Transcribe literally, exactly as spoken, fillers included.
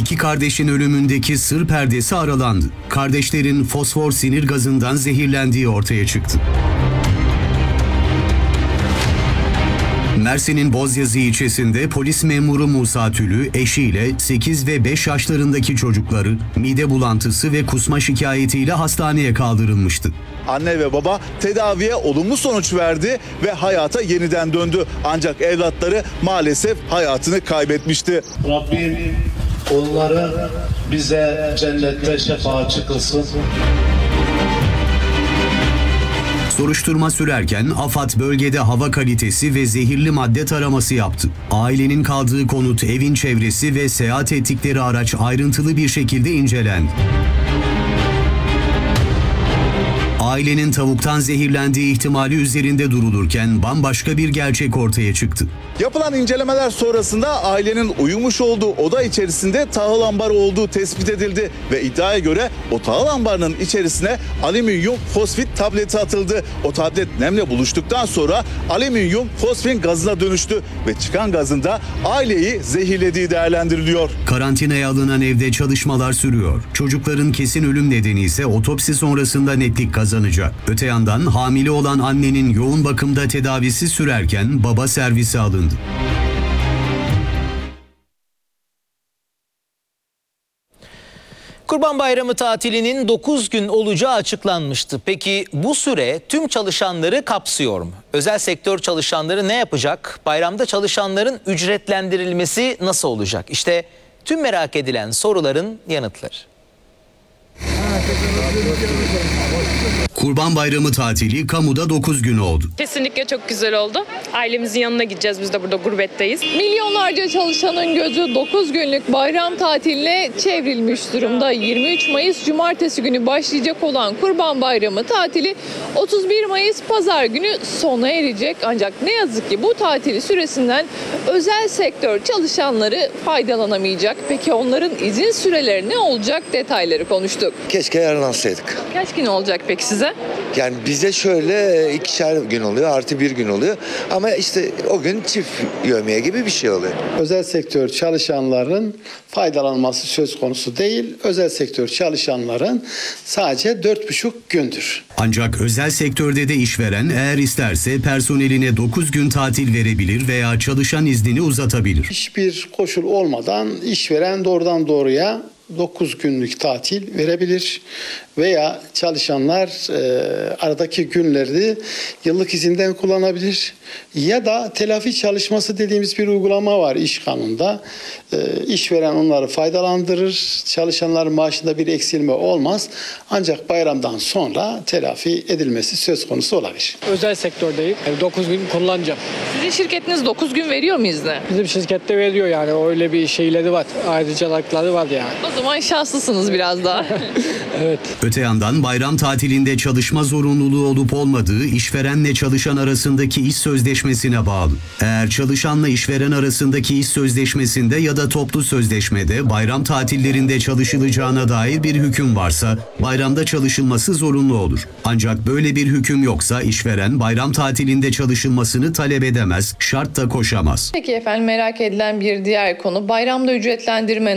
İki kardeşin ölümündeki sır perdesi aralandı. Kardeşlerin fosfor sinir gazından zehirlendiği ortaya çıktı. Mersin'in Bozyazı ilçesinde polis memuru Musa Tülü eşiyle sekiz ve beş yaşlarındaki çocukları mide bulantısı ve kusma şikayetiyle hastaneye kaldırılmıştı. Anne ve baba tedaviye olumlu sonuç verdi ve hayata yeniden döndü. Ancak evlatları maalesef hayatını kaybetmişti. Rabbim onları bize cennette şefaatçi kılsın. Soruşturma sürerken AFAD bölgede hava kalitesi ve zehirli madde taraması yaptı. Ailenin kaldığı konut, evin çevresi ve seyahat ettikleri araç ayrıntılı bir şekilde incelendi. Ailenin tavuktan zehirlendiği ihtimali üzerinde durulurken bambaşka bir gerçek ortaya çıktı. Yapılan incelemeler sonrasında ailenin uyumuş olduğu oda içerisinde tahıl ambarı olduğu tespit edildi ve iddiaya göre o tahıl ambarının içerisine alüminyum fosfit tableti atıldı. O tablet nemle buluştuktan sonra alüminyum fosfin gazına dönüştü ve çıkan gazında aileyi zehirlediği değerlendiriliyor. Karantinaya alınan evde çalışmalar sürüyor. Çocukların kesin ölüm nedeni ise otopsi sonrasında netlik kazanacak. Öte yandan hamile olan annenin yoğun bakımda tedavisi sürerken baba servise alındı. Kurban Bayramı tatilinin dokuz gün olacağı açıklanmıştı. Peki bu süre tüm çalışanları kapsıyor mu? Özel sektör çalışanları ne yapacak? Bayramda çalışanların ücretlendirilmesi nasıl olacak? İşte tüm merak edilen soruların yanıtları. Kurban Bayramı tatili kamuda dokuz gün oldu. Kesinlikle çok güzel oldu. Ailemizin yanına gideceğiz. Biz de burada gurbetteyiz. Milyonlarca çalışanın gözü dokuz günlük bayram tatiline çevrilmiş durumda. yirmi üç Mayıs Cumartesi günü başlayacak olan Kurban Bayramı tatili otuz bir Mayıs Pazar günü sona erecek. Ancak ne yazık ki bu tatili süresinden özel sektör çalışanları faydalanamayacak. Peki onların izin süreleri ne olacak? Detayları konuştuk. Keşke yarınlansaydık. Kaç gün olacak peki size? Yani bize şöyle ikişer gün oluyor, artı bir gün oluyor. Ama işte o gün çift yövmiye gibi bir şey oluyor. Özel sektör çalışanların faydalanması söz konusu değil. Özel sektör çalışanların sadece dört buçuk gündür. Ancak özel sektörde de işveren eğer isterse personeline dokuz gün tatil verebilir veya çalışan iznini uzatabilir. Hiçbir koşul olmadan işveren doğrudan doğruya dokuz günlük tatil verebilir veya çalışanlar e, aradaki günleri yıllık izinden kullanabilir ya da telafi çalışması dediğimiz bir uygulama var iş kanununda. E, işveren onları faydalandırır, çalışanların maaşında bir eksilme olmaz ancak bayramdan sonra telafi edilmesi söz konusu olabilir. Özel sektördeyim, dokuz gün kullanacağım. Sizin şirketiniz dokuz gün veriyor mu izni? Bizim şirkette veriyor yani öyle bir şeyleri var, ayrıcalıkları var yani. O zaman şanslısınız biraz daha. Evet. Öte yandan bayram tatilinde çalışma zorunluluğu olup olmadığı işverenle çalışan arasındaki iş sözleşmesine bağlı. Eğer çalışanla işveren arasındaki iş sözleşmesinde ya da toplu sözleşmede bayram tatillerinde çalışılacağına dair bir hüküm varsa bayramda çalışılması zorunlu olur. Ancak böyle bir hüküm yoksa işveren bayram tatilinde çalışılmasını talep edemez, şart da koşamaz. Peki efendim, merak edilen bir diğer konu bayramda ücretlendirme